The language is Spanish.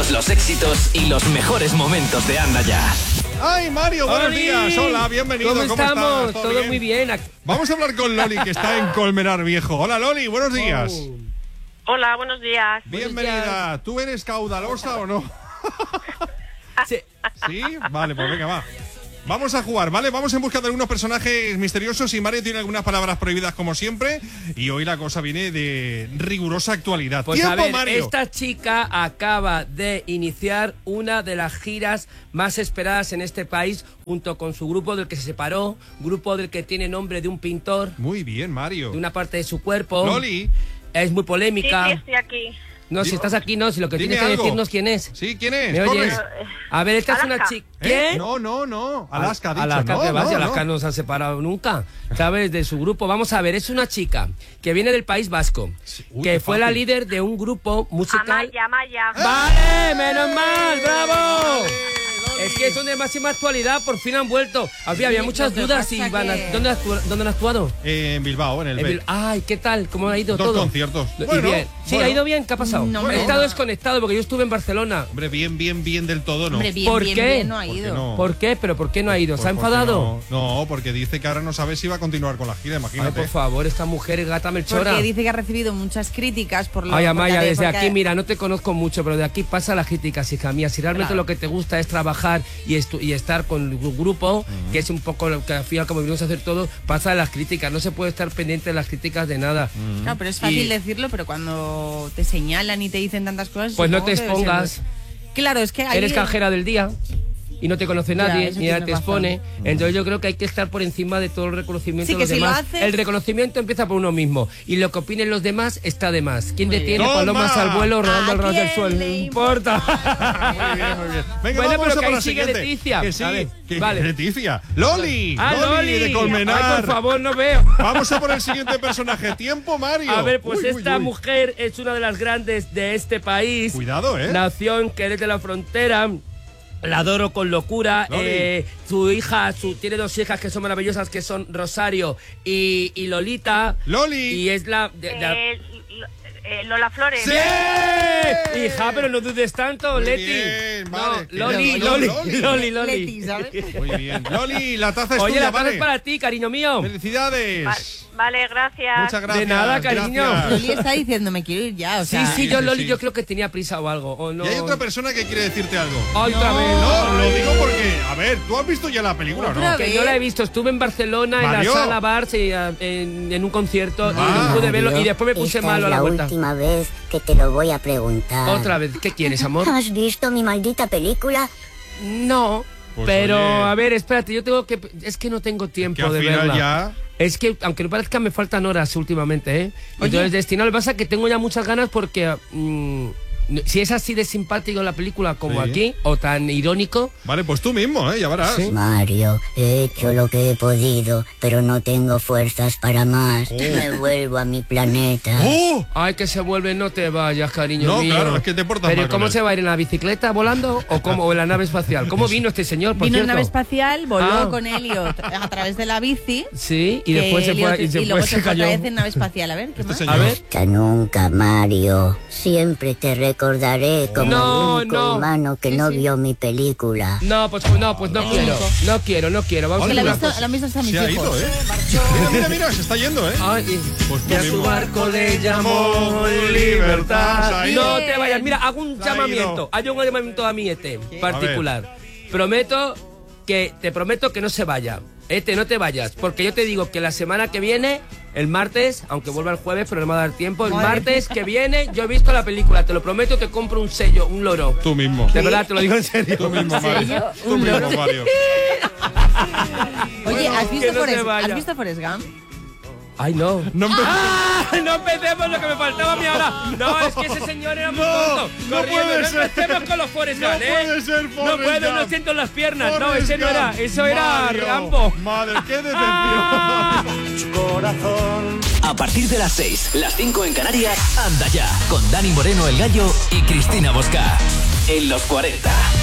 todos los éxitos y los mejores momentos de Anda Ya. ¡Ay, Mario! ¡Buenos días! Hola, bienvenido. ¿Cómo estamos? estás? Todo muy bien. Vamos a hablar con Loli, que está en Colmenar Viejo. Hola, Loli, buenos días. Hola, buenos días. Bienvenida. ¿Tú eres caudalosa o no? Sí. ¿Sí? Vale, pues venga, va. Vamos a jugar, ¿vale? Vamos en busca de algunos personajes misteriosos y Mario tiene algunas palabras prohibidas como siempre. Y hoy la cosa viene de rigurosa actualidad. Pues ¡Tiempo, a ver, Mario! esta chica acaba de iniciar una de las giras más esperadas en este país junto con su grupo del que se separó, grupo del que tiene nombre de un pintor, Muy bien, Mario. de una parte de su cuerpo. Loli. Es muy Sí, polémica. sí, estoy aquí. No, si estás aquí, no, si lo que Dime tienes que algo. decirnos quién es. Sí, ¿quién es? ¿Me oyes? Corre. A ver, esta es una Alaska. chica. ¿Qué? No. Alaska, ha dicho. Alaska, no, que va, no, si no. Alaska no se ha separado nunca, ¿sabes? De su grupo. Vamos a ver, es una chica que viene del País Vasco, Uy, que qué fue la fácil. líder de un grupo musical. Amaya. ¡Vale! ¡Menos mal! ¡Bravo! Es que son de máxima actualidad, por fin han vuelto. Había muchas lo que dudas pasa y van que- ¿Dónde han actuado? En Bilbao, en el B. Ay, ¿qué tal? ¿Cómo ha ido Dos todo? conciertos. Y Bueno, bien. Sí, bueno. ha ido bien. ¿Qué ha pasado? No, He estado desconectado porque yo estuve en Barcelona. Hombre, bien del todo, ¿no? Hombre, bien, ¿Por bien, qué? bien no ha ¿Por qué ido. no? ¿Por qué? ¿Pero por qué no ha ido? ¿Se ha Pues porque enfadado? No, porque dice que ahora no sabe si va a continuar con la gira, Ay, imagínate. por favor, esta mujer es gata melchora. Porque dice que ha recibido muchas críticas por lo Ay, Amaya, porque- desde porque- aquí, mira, no te conozco mucho, pero de aquí pasa la crítica, hija mía. Si realmente Claro. lo que te gusta es trabajar y estar con un grupo, que es un poco lo que al final, como venimos a hacer todo, pasa de las críticas. No se puede estar pendiente de las críticas de nada. Claro, pero es fácil Y- decirlo, pero cuando te señalan y te dicen tantas cosas... Pues no supongo te que debe ser- expongas. Claro, es que ahí... Eres cajera del día y no te conoce nadie, eso ni nadie tienes te razón. expone. Entonces yo creo que hay que estar por encima de todo el reconocimiento Sí, de que los si lo demás. haces- El reconocimiento empieza por uno mismo y lo que opinen los demás está de más. ¿Quién Muy detiene bien. palomas ¡Toma! al vuelo rodando ¿A al ras del quién suelo? No le importa. Muy bien, muy bien. Venga, Bueno, vamos pero a que por ahí la sigue siguiente. Leticia. Que sí, A ver, que vale. Leticia. Loli. Loli de Colmenar. Ay, por favor, no veo. Vamos a por el siguiente personaje. Tiempo, Mario. A ver, pues Uy, uy, esta uy. mujer es una de las grandes de este país. Cuidado, Nació en Jerez de la Frontera. La adoro con locura. Loli. Su hija, tiene dos hijas que son maravillosas, que son Rosario y Lolita. Loli. Y es la... Lola Flores. ¡Sí! Hija, pero no dudes tanto, Muy Leti. bien, No, vale. Loli, Loli. Loli. Leti, ¿sabes? Muy bien. Loli, la taza es Oye, tuya, la taza vale. es para ti, cariño mío. Felicidades. Vale, gracias. Muchas gracias. De nada, cariño. Gracias. Loli está diciendo, me quiero ir ya, o Sí, sea... sí, yo sí, Loli, sí. yo creo que tenía prisa o algo. O no. Y hay otra persona que quiere decirte algo. Otra vez. No, lo digo porque, a ver, ¿tú has visto ya la película o no? Otra Que vez. yo la he visto, estuve en Barcelona, Mario. en la sala Bars, en un concierto, y Ah. no pude verlo, y después me puse Esta malo a es la la vuelta. última vez que te lo voy a preguntar. Otra vez, ¿qué quieres, amor? ¿Has visto mi maldita película? No, Pues pero oye. a ver, espérate, yo tengo que... Es que no tengo Que tiempo al de final verla. ya... Es que, aunque no parezca, me faltan horas últimamente, ¿eh? Oye. Entonces, Destinado, lo que pasa es que tengo ya muchas ganas porque... si es así de simpático la película como Sí. aquí, o tan irónico... Vale, pues tú mismo, ya verás. Sí. Mario, he hecho lo que he podido, pero no tengo fuerzas para más. Me vuelvo a mi planeta. ¡Oh! Ay, que se vuelve, no te vayas, cariño No, mío. claro, es que te portas Pero mal con ¿cómo él. se va a ir en la bicicleta volando o en la nave espacial? ¿Cómo vino este señor, por Vino en cierto? nave espacial, voló Ah. con Elliot a través de la bici. Sí, y que después se fue Elliot- y y luego después se se fue cayó. otra vez en nave espacial. A ver, ¿qué Este más? señor. A ver. Hasta nunca, Mario. Siempre te recordaré como No, el único no. humano que no sí. vio mi película. No, pues no quiero. Vamos Que a lo hacer han una visto, cosa. lo han visto hasta mis Se ha hijos. ido, Mira, se está yendo, Ay, Pues tú que a su mismo. barco le llamó libertad. Se ha ido. No te vayas. Mira, hago un Se ha llamamiento. ido. Hay un llamamiento a mi particular. Te prometo que no se vaya. No te vayas, porque yo te digo que la semana que viene, el martes, aunque vuelva el jueves, pero no me va a dar tiempo, el Madre martes que viene, yo he visto la película, te lo prometo, te compro un sello, un loro. Tú mismo. De verdad, te lo digo en serio. Tú mismo, Mario. Tú mismo, Mario. Oye, ¿has que visto, no se Forrest, vaya. ¿has visto Forrest Gump? Ay, no. No me... ¡Ah! No empecemos lo que me faltaba a mí ahora. No, es que ese señor era muy No, tonto. no Corriendo. puede No ser. empecemos con los Forrest No Gump, ¿eh? puede ser No Forrest puedo, no Gump. siento las piernas. No, Forrest ese no era. Gump. Eso era Mario. Rambo. Madre, qué decepción. A partir de las 6, las 5 en Canarias, Anda Ya, con Dani Moreno el Gallo y Cristina Bosca. En los 40.